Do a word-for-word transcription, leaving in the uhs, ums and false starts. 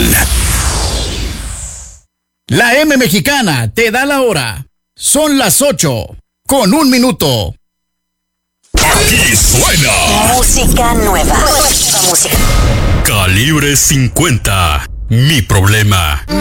La M Mexicana te da la hora. Son las ocho, con un minuto. Aquí suena música nueva. Nueva música. Calibre cincuenta. Mi problema.